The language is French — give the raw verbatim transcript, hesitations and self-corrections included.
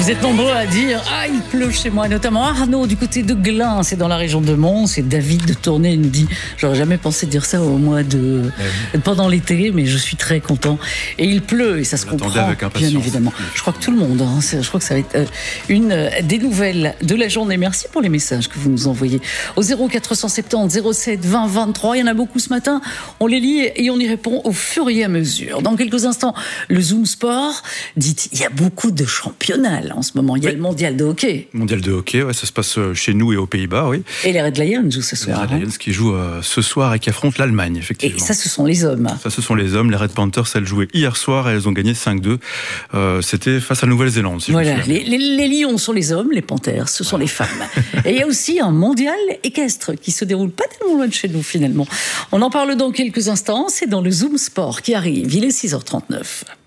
Vous êtes nombreux à dire « Ah, il pleut chez moi », notamment Arnaud du côté de Glun, c'est dans la région de Mons, et David de Tournai nous dit « J'aurais jamais pensé dire ça au mois de... Oui. pendant l'été, mais je suis très content. » Et il pleut, et ça se comprend, bien évidemment. Je crois que tout le monde, hein, je crois que ça va être une des nouvelles de la journée. Merci pour les messages que vous nous envoyez au zéro quatre cent soixante-dix zéro sept vingt vingt-trois. Il y en a beaucoup ce matin, on les lit et on y répond au fur et à mesure. Dans quelques instants, le Zoom Sport. Dites, il y a beaucoup de championnats là, en ce moment. Il y a oui. le mondial de hockey. Mondial de hockey, ouais, ça se passe chez nous et aux Pays-Bas, oui. Et les Red Lions jouent ce soir. Les Red Lions hein. qui jouent euh, ce soir et qui affrontent l'Allemagne, effectivement. Et ça, ce sont les hommes. Ça, ce sont les hommes. Les Red Panthers, elles jouaient hier soir et elles ont gagné cinq deux. Euh, c'était face à la Nouvelle-Zélande, si voilà. je me souviens. Les, les, les lions sont les hommes, les panthères, ce sont voilà. les femmes. Et il y a aussi un mondial équestre qui se déroule pas tellement loin de chez nous, finalement. On en parle dans quelques instants. C'est dans le Zoom Sport qui arrive. Il est six heures trente-neuf.